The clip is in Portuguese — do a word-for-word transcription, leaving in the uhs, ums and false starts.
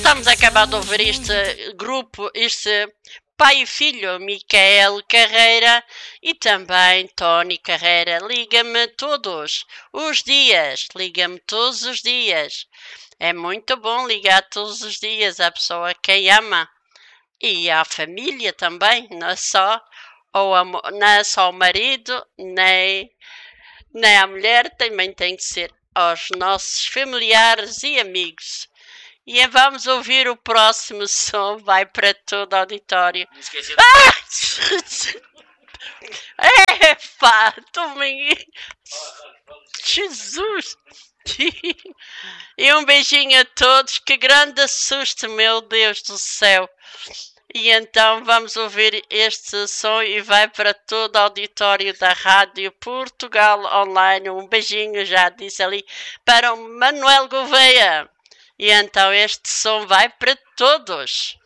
estamos a acabar de ouvir este grupo, este pai e filho, Micael Carreira e também Tony Carreira. Liga-me todos os dias, liga-me todos os dias. É muito bom ligar todos os dias à pessoa que ama e à família também, não é só, ou a, não é só o marido, nem, nem a mulher, também tem que ser aos nossos familiares e amigos. E vamos ouvir o próximo som, vai para todo o auditório. Não esqueci É pá, também. Jesus! E um beijinho a todos, que grande susto, meu Deus do céu! E então vamos ouvir este som e vai para todo o auditório da Rádio Portugal Online. Um beijinho, já disse ali, para o Manuel Gouveia. E então este som vai para todos.